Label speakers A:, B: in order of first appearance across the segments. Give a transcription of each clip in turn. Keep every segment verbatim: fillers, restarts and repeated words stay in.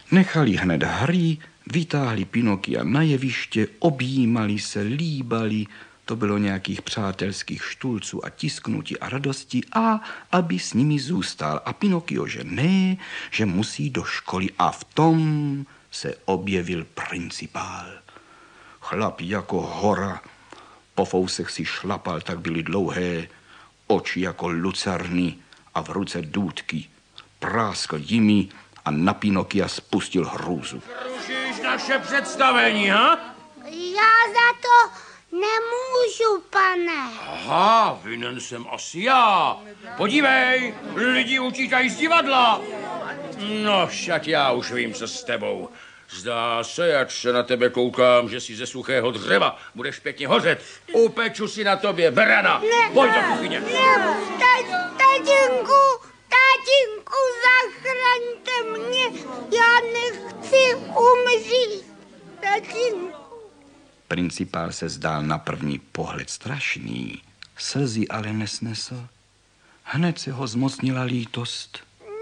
A: Nechali hned hry, vytáhli Pinokia na jeviště, objímali se, líbali, to bylo nějakých přátelských štulců a tisknutí a radosti, a aby s nimi zůstal. A Pinokio, že ne, že musí do školy, a v tom se objevil principál. Chlap jako hora, po fousech si šlapal, tak byly dlouhé, oči jako lucerny a v ruce důtky. Práskl jimi a na Pinokia spustil hrůzu.
B: Rušíš naše představení, ha?
C: Já za to nemůžu, pane.
B: Aha, vinen jsem asi já. Podívej, lidi utíkají z divadla. No, však já už vím, co s tebou. Zdá se, jak se na tebe koukám, že si ze suchého dřeva budeš pěkně hořet. Upeču si na tobě berana.
C: Ne,
B: Pojď do kuchyně.
C: Ne, ta, tatínku, tatínku, zachraňte mě. Já nechci umřít, tatínku.
A: Principál se zdál na první pohled strašný, slzy ale nesnesl. Hned se ho zmocnila lítost.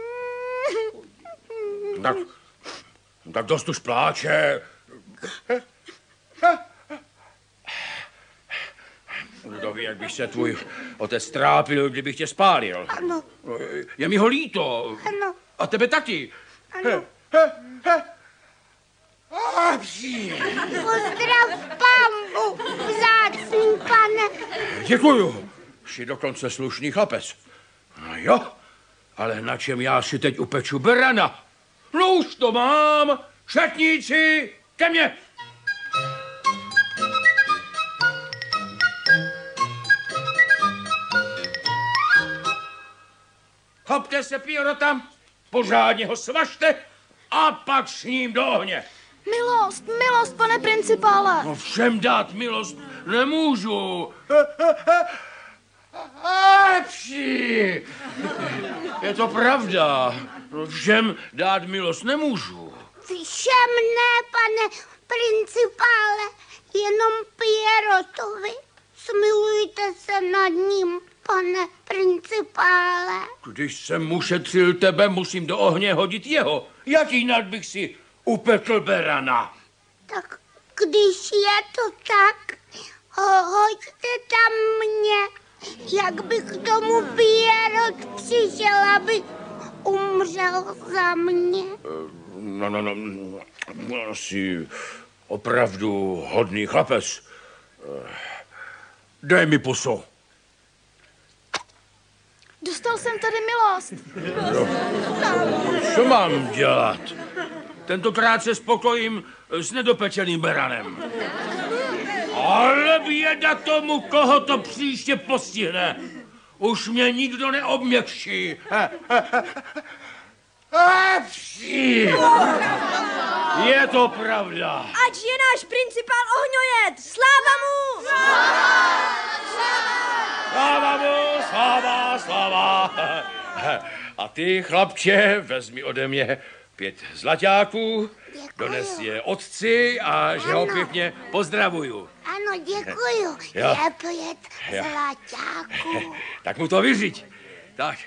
B: Tak, tak dost už pláče. Kdo ví, jak bych se tvůj otec trápil, kdybych tě spálil.
C: Ano.
B: Je mi ho líto.
C: Ano.
B: A tebe taky.
C: Ano. Pozdrav pambu, vzácný pane.
B: Děkuju. Jsi dokonce slušný chlapec. No jo, ale na čem já si teď upeču berana? No už to mám. Šatníci, ke mně. Chopte se, Piero, tam, pořádně ho svažte a pak s ním do ohně.
D: Milost, milost, pane principále.
B: No všem dát milost nemůžu. Pší. Je to pravda. No všem dát milost nemůžu.
C: Všem ne, pane principále, jenom Pierotovi. Smilujte se nad ním, pane principále.
B: Když jsem ušetřil tebe, musím do ohně hodit jeho. Jak jinak bych si upekl berana?
C: Tak když je to tak, ho, hoďte tam mě, jak by k tomu Pierrot přišel, aby umřel za mě.
B: No, no, no, no, jsi opravdu hodný chlapec. Dej mi pusu.
D: Dostal jsem tady milost.
B: No, co mám dělat? Tentokrát se spokojím s nedopečeným beranem. Ale běda tomu, koho to příště postihne. Už mě nikdo neobměkší. Je to pravda.
D: Ať je náš principál ohňojet. Sláva mu!
B: Sláva mu, sláva, sláva. A ty, chlapče, vezmi ode mě pět zlaťáků, dones je otci a že ho pěkně pozdravuju.
C: Ano, děkuju.
B: Jo.
C: Je pět
B: Jo.
C: zlaťáků.
B: Tak mu to vyřiď. Tak.